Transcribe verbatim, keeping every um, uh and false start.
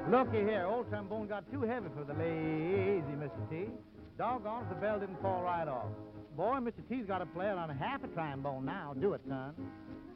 Looky here, old trombone got too heavy for the lazy Mister T. Doggone if the bell didn't fall right off. Boy, Mister T's got to play it on half a trombone now. Do it, son.